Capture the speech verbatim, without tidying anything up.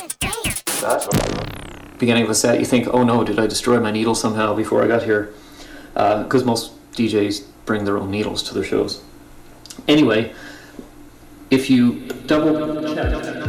That beginning of a set, you think, oh no, did I destroy my needle somehow before I got here? Because uh, most D Js bring their own needles to their shows. Anyway, if you double check